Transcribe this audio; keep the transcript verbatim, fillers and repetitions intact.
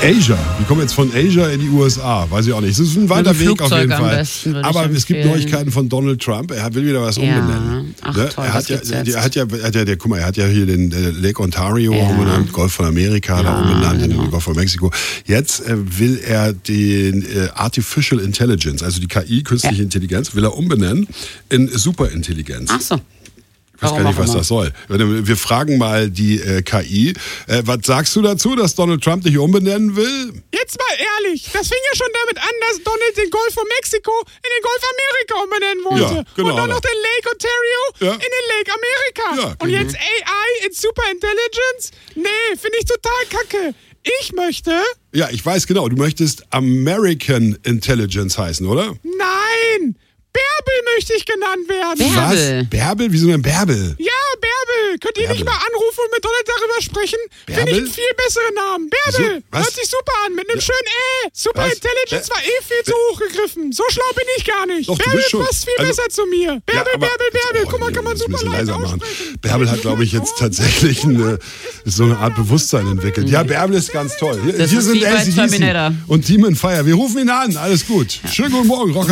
Asia. Wir kommen jetzt von Asia in die U S A. Weiß ich auch nicht. Es ist ein weiter Weg auf jeden Fall. Besten, aber es gibt Neuigkeiten von Donald Trump. Er will wieder was ja. umbenennen. Ach, ne? toll, er, hat ja, er, hat ja, er hat ja, der, guck mal, er hat ja hier den äh, Lake Ontario ja. umbenannt, Golf von Amerika ja, da umbenannt, genau. den Golf von Mexiko. Jetzt äh, will er den äh, Artificial Intelligence, also die K I, künstliche ja. Intelligenz, will er umbenennen in Superintelligenz. Ach so. Ich weiß gar nicht, was das soll. Wir fragen mal die äh, K I. Äh, was sagst du dazu, dass Donald Trump dich umbenennen will? Jetzt mal ehrlich, das fing ja schon damit an, dass Donald den Golf von Mexiko in den Golf Amerika umbenennen wollte. Ja, genau. Und dann noch den Lake Ontario ja. in den Lake Amerika. Ja, und jetzt A I in Superintelligence? Nee, finde ich total kacke. Ich möchte... Ja, ich weiß genau. Du möchtest American Intelligence heißen, oder? Nein! Bärbel möchte ich genannt werden. Bärbel? Was? Bärbel? Wieso denn Bärbel? Ja, Bärbel. Könnt ihr Bärbel. nicht mal anrufen und mit Donald darüber sprechen? Finde ich einen viel besseren Namen. Bärbel. So, hört sich super an. Mit einem ja. schönen Ä. Super was? Intelligence war eh viel zu hoch gegriffen. So schlau bin ich gar nicht. Doch, Bärbel schon, passt viel also, besser zu mir. Bärbel, ja, aber, Bärbel, Bärbel. oh, Guck mal, kann man super leise machen. aussprechen. Bärbel hat, glaube ich, jetzt tatsächlich eine, so eine Art Bewusstsein entwickelt. Ja, Bärbel ist ganz toll. Das Hier ist sind wie bei A C D C Terminator. und Demon Fire. Wir rufen ihn an. Alles gut. Ja. Schönen guten Morgen, Rocker.